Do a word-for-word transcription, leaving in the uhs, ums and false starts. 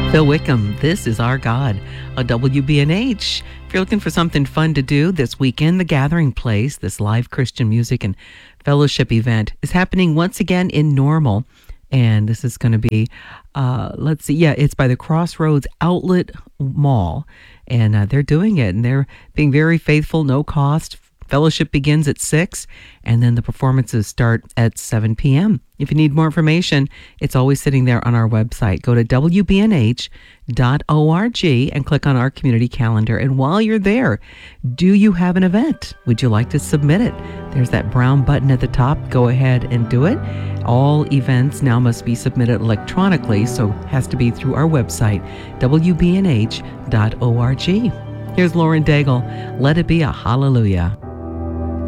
Phil Wickham, This Is Our God, a W B N H. If you're looking for something fun to do this weekend, The Gathering Place, this live Christian music and fellowship event, is happening once again in Normal. And this is going to be, uh, let's see, yeah, it's by the Crossroads Outlet Mall. And uh, they're doing it, and they're being very faithful, no cost. Fellowship begins at six, and then the performances start at seven p.m. If you need more information, it's always sitting there on our website. Go to w b n h dot org and click on our community calendar. And while you're there, do you have an event? Would you like to submit it? There's that brown button at the top. Go ahead and do it. All events now must be submitted electronically, so it has to be through our website, w b n h dot org. Here's Lauren Daigle. Let it be a hallelujah.